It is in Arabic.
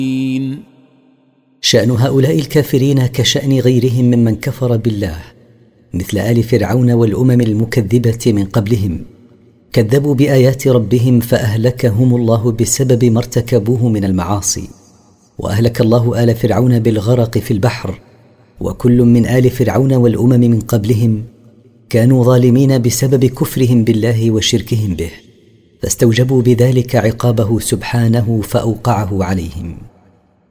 شأن هؤلاء الكافرين كشأن غيرهم ممن كفر بالله، مثل آل فرعون والأمم المكذبة من قبلهم، كذبوا بآيات ربهم فأهلكهم الله بسبب ما ارتكبوه من المعاصي. وأهلك الله آل فرعون بالغرق في البحر، وكل من آل فرعون والأمم من قبلهم كانوا ظالمين بسبب كفرهم بالله وشركهم به، فاستوجبوا بذلك عقابه سبحانه فأوقعه عليهم.